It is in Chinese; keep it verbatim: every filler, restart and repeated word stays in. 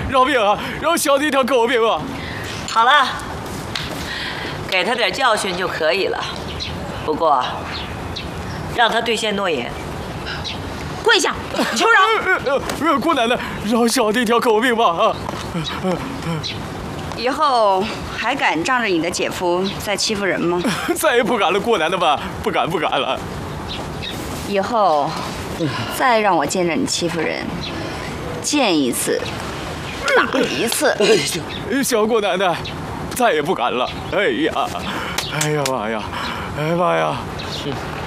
饶命啊！饶小弟一条狗命啊！ 好了，给他点教训就可以了。不过，让他兑现诺言。 跪下，求饶！ 呃，姑奶奶，饶小弟一条狗命吧！啊！ 以后还敢仗着你的姐夫再欺负人吗？ 再也不敢了，姑奶奶们，不敢不敢了。 以后再让我见着你欺负人，见一次打一次。 小姑奶奶，再也不敢了。哎呀，哎呀妈呀，哎妈呀！是。